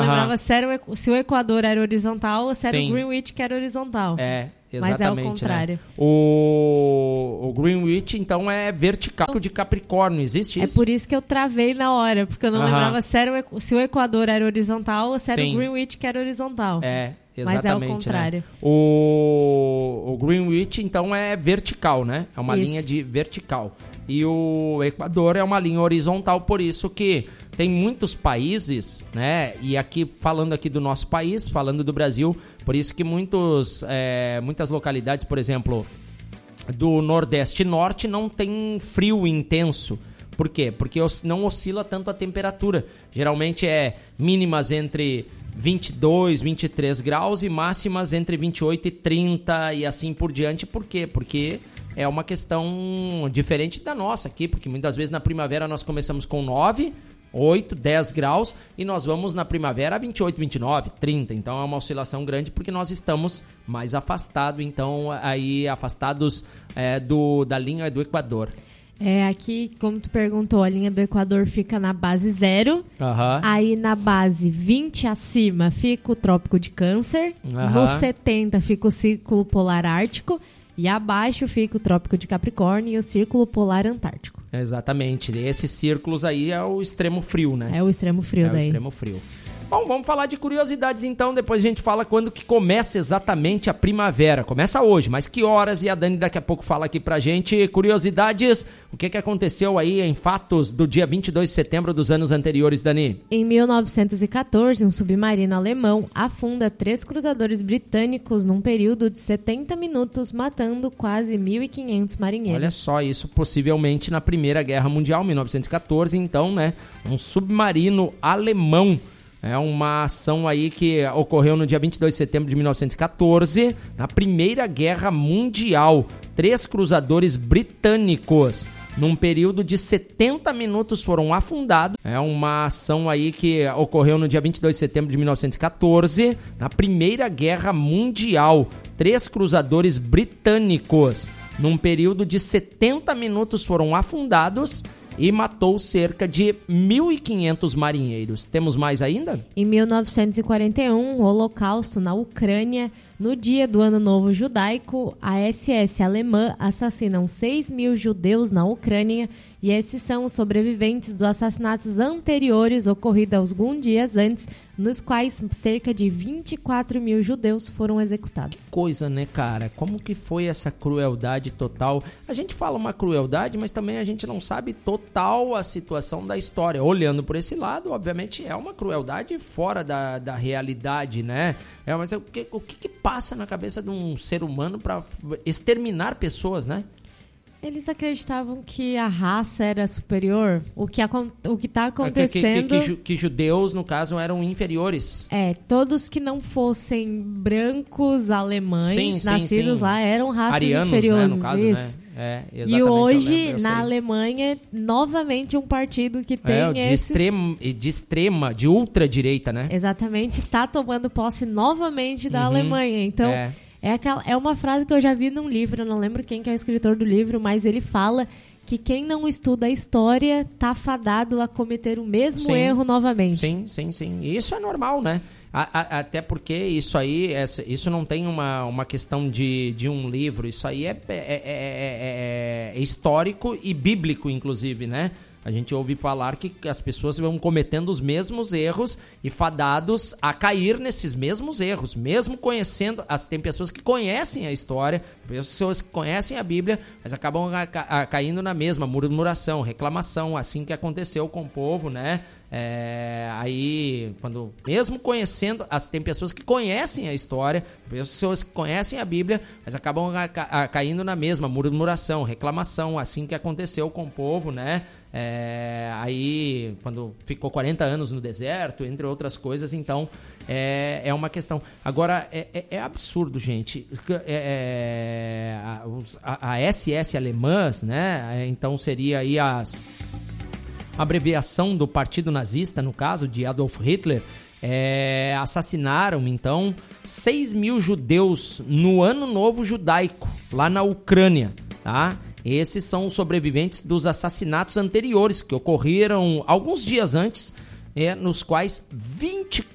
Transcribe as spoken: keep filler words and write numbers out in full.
Aham. lembrava se, era o, equ- se o Equador era horizontal ou se era Sim. o Greenwich que era horizontal. É, Mas exatamente. é o contrário. Né? O, o Greenwich, então, é vertical de Capricórnio. Existe É isso? por isso que eu travei na hora, porque eu não Aham. lembrava se, era o, equ- se o Equador era horizontal ou se era Sim. o Greenwich que era horizontal. É, Mas exatamente. é o contrário. Né? O, o Greenwich, então, é vertical, né? É uma Isso. linha de vertical. E o Equador é uma linha horizontal, por isso que tem muitos países, né? E aqui, falando aqui do nosso país, falando do Brasil, por isso que muitos, é, muitas localidades, por exemplo, do Nordeste e Norte não tem frio intenso. Por quê? Porque os- não oscila tanto a temperatura. Geralmente é mínimas entre vinte e dois, vinte e três graus e máximas entre vinte e oito e trinta e assim por diante. Por quê? Porque é uma questão diferente da nossa aqui, porque muitas vezes na primavera nós começamos com nove, oito, dez graus e nós vamos na primavera a vinte e oito, vinte e nove, trinta. Então é uma oscilação grande porque nós estamos mais afastados, então aí afastados é, do, da linha do Equador. É, aqui, como tu perguntou, a linha do Equador fica na base zero. Aham. Aí na base vinte acima fica o Trópico de Câncer. Aham. No setenta fica o Círculo Polar Ártico. E abaixo fica o Trópico de Capricórnio e o Círculo Polar Antártico. Exatamente. Esses círculos aí é o extremo frio, né? É o extremo frio É o daí. extremo frio. Bom, vamos falar de curiosidades então, depois a gente fala quando que começa exatamente a primavera. Começa hoje, mas que horas? E a Dani daqui a pouco fala aqui pra gente. Curiosidades, o que que aconteceu aí em fatos do dia vinte e dois de setembro dos anos anteriores, Dani? Em mil novecentos e catorze, um submarino alemão afunda três cruzadores britânicos num período de setenta minutos, matando quase mil e quinhentos marinheiros. Olha só, isso possivelmente na Primeira Guerra Mundial, mil novecentos e catorze, então, né? Um submarino alemão. É uma ação aí que ocorreu no dia vinte e dois de setembro de mil novecentos e catorze, na Primeira Guerra Mundial. Três cruzadores britânicos, num período de setenta minutos, foram afundados. É uma ação aí que ocorreu no dia vinte e dois de setembro de mil novecentos e catorze, na Primeira Guerra Mundial. Três cruzadores britânicos, num período de setenta minutos, foram afundados e matou cerca de mil e quinhentos marinheiros. Temos mais ainda? Em mil novecentos e quarenta e um, o Holocausto na Ucrânia. No dia do Ano Novo Judaico, a S S alemã assassinam seis mil judeus na Ucrânia e esses são os sobreviventes dos assassinatos anteriores ocorridos alguns dias antes, nos quais cerca de vinte e quatro mil judeus foram executados. Coisa, né, cara? Como que foi essa crueldade total? A gente fala uma crueldade, mas também a gente não sabe total a situação da história. Olhando por esse lado, obviamente, é uma crueldade fora da, da realidade, né? É, mas o que, o que que passa na cabeça de um ser humano para exterminar pessoas, né? Eles acreditavam que a raça era superior. O que acon- o que está Que, que, acontecendo... que, que, ju- que judeus, no caso, eram inferiores. É, todos que não fossem brancos alemães, Sim, sim, nascidos sim. lá, eram raças Arianos, inferiores. né, no caso, isso. né? É, E exatamente, eu hoje, lembro, eu na sei. Alemanha, novamente um partido que tem É, de, esses... extrema, de extrema, de ultradireita, né? Exatamente, tá tomando posse novamente da Uhum. Alemanha. Então, É. é. aquela, é uma frase que eu já vi num livro, eu não lembro quem que é o escritor do livro, mas ele fala que quem não estuda a história tá fadado a cometer o mesmo Sim. erro novamente. Sim, sim, sim. E isso é normal, né? A, a, até porque isso aí, essa, isso não tem uma, uma questão de, de um livro, isso aí é, é, é, é, é histórico e bíblico, inclusive, né? A gente ouve falar que as pessoas vão cometendo os mesmos erros e fadados a cair nesses mesmos erros, mesmo conhecendo. As, tem pessoas que conhecem a história, pessoas que conhecem a Bíblia, mas acabam a, a, caindo na mesma murmuração, reclamação, assim que aconteceu com o povo, né? É, aí, quando mesmo conhecendo, as, tem pessoas que conhecem a história, pessoas que conhecem a Bíblia, mas acabam a, a, caindo na mesma murmuração, reclamação, assim que aconteceu com o povo, né? É, aí, quando ficou quarenta anos no deserto, entre outras coisas, então é, é uma questão. Agora, é, é, é absurdo, gente. É, a, os, a, a S S alemãs, né? Então seria aí as a abreviação do partido nazista, no caso de Adolf Hitler, é, assassinaram então seis mil judeus no Ano Novo Judaico, lá na Ucrânia, tá? Esses são os sobreviventes dos assassinatos anteriores, que ocorreram alguns dias antes, é, nos quais vinte e